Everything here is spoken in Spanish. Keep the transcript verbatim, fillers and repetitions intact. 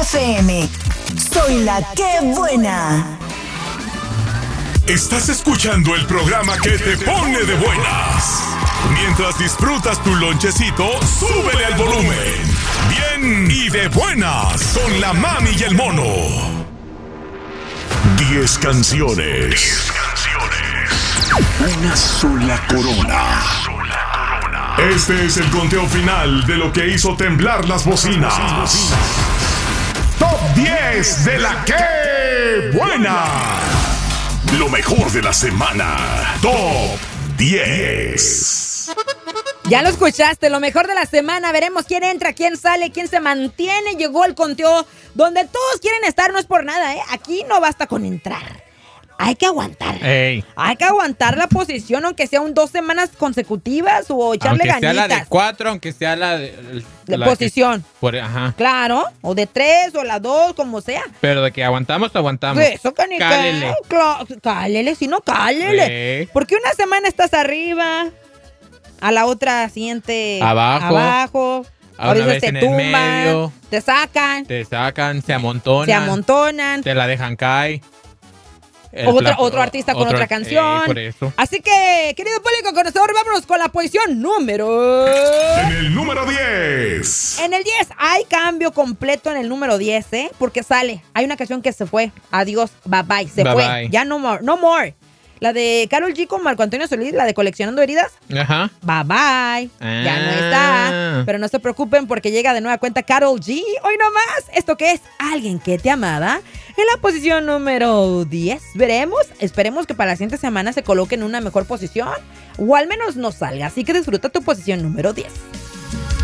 F M. Soy la que buena. Estás escuchando el programa que te pone de buenas. Mientras disfrutas tu lonchecito, súbele al volumen. Bien y de buenas con la mami y el mono. Diez canciones. Diez canciones. Una sola corona. Este es el conteo final de lo que hizo temblar las bocinas. Top diez de la que buena. Lo mejor de la semana. Top diez. Ya lo escuchaste, lo mejor de la semana. Veremos quién entra, quién sale, quién se mantiene. Llegó el conteo donde todos quieren estar, no es por nada, ¿eh? Aquí no basta con entrar. Hay que aguantar. Ey. Hay que aguantar la posición, aunque sea un dos semanas consecutivas o echarle aunque ganitas. Aunque sea la de cuatro, aunque sea la de... De la posición. Que, por, ajá. Claro, o de tres, o la dos, como sea. Pero de que aguantamos, aguantamos. Eso, canica. Cálele. Cla- cálele, si no, cálele. Ey. Porque una semana estás arriba, a la otra siguiente abajo. Abajo. A A una veces vez te en el tumban, medio. te sacan. Te sacan, se amontonan. Se amontonan. Te la dejan caer. Otro, otro artista con otro, otra canción. Eh, por eso. Así que, querido público conocedor, vámonos con la posición número... En el número diez. En el diez hay cambio completo en el número diez, ¿eh? Porque sale. Hay una canción que se fue. Adiós, bye bye. Se bye fue. Bye. Ya no more. No more. La de Karol G con Marco Antonio Solís, la de Coleccionando Heridas. Ajá. Bye bye. Ah. Ya no está. Pero no se preocupen porque llega de nueva cuenta Karol G. Hoy nomás. ¿Esto qué es? Alguien que te amaba. En la posición número diez. Veremos. Esperemos que para la siguiente semana se coloque en una mejor posición. O al menos no salga. Así que disfruta tu posición número diez.